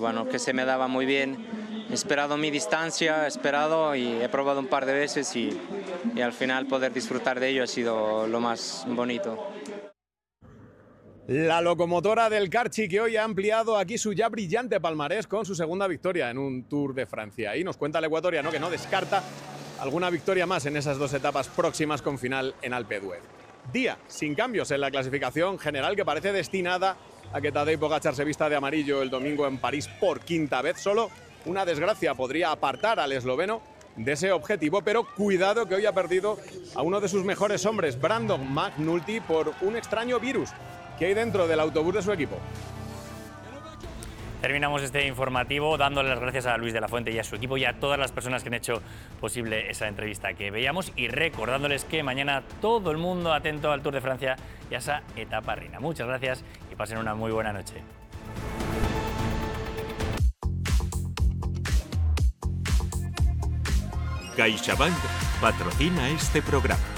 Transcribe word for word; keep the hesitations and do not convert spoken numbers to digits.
bueno, que se me daba muy bien. He esperado mi distancia, he esperado y he probado un par de veces y, y al final poder disfrutar de ello ha sido lo más bonito. La locomotora del Carchi, que hoy ha ampliado aquí su ya brillante palmarés con su segunda victoria en un Tour de Francia. Y nos cuenta el ecuatoriano que no descarta alguna victoria más en esas dos etapas próximas con final en Alpe d'Huez. Día sin cambios en la clasificación general, que parece destinada a que Tadej Pogačar se vista de amarillo el domingo en París por quinta vez. Solo una desgracia podría apartar al esloveno de ese objetivo, pero cuidado que hoy ha perdido a uno de sus mejores hombres, Brandon McNulty, por un extraño virus que hay dentro del autobús de su equipo. Terminamos este informativo dándole las gracias a Luis de la Fuente y a su equipo y a todas las personas que han hecho posible esa entrevista que veíamos, y recordándoles que mañana todo el mundo atento al Tour de Francia y a esa etapa reina. Muchas gracias y pasen una muy buena noche. CaixaBank patrocina este programa.